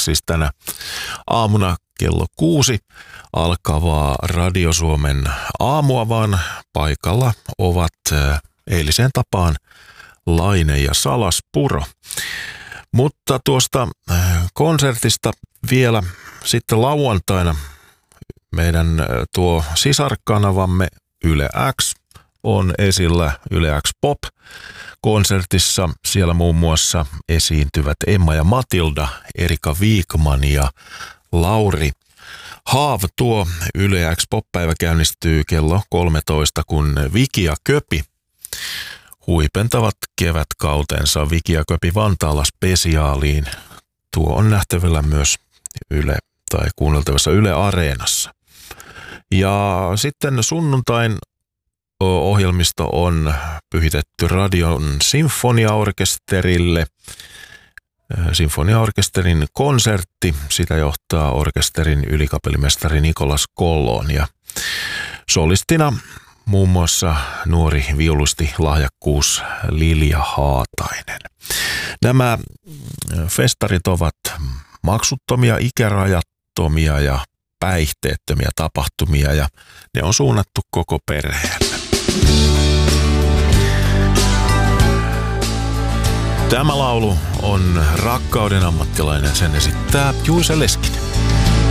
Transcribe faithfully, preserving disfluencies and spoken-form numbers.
siis tänä aamuna kello kuusi alkavaa Radio Suomen aamua, vaan paikalla ovat eiliseen tapaan Laine ja Salaspuro. Mutta tuosta konsertista vielä sitten lauantaina meidän tuo sisarkanavamme Yle X on esillä Yle X Pop-konsertissa. Siellä muun muassa esiintyvät Emma ja Matilda, Erika Viikman ja Lauri Haav. Tuo Yle X Pop-päivä käynnistyy kello kolmetoista, kun Viki ja Köpi huipentavat kevätkautensa Viki ja Köpi Vantaalla spesiaaliin. Tuo on nähtävillä myös Yle tai kuunneltavassa Yle Areenassa. Ja sitten sunnuntain ohjelmisto on pyhitetty Radion sinfoniaorkesterille. Sinfoniaorkesterin konsertti, sitä johtaa orkesterin ylikapellimestari Nikolas Kollon ja solistina muun muassa nuori viulusti lahjakkuus Lilja Haatainen. Nämä festarit ovat maksuttomia, ikärajattomia ja päihteettömiä tapahtumia ja ne on suunnattu koko perheelle. Tämä laulu on Rakkauden ammattilainen, sen esittää Juise Leskinen.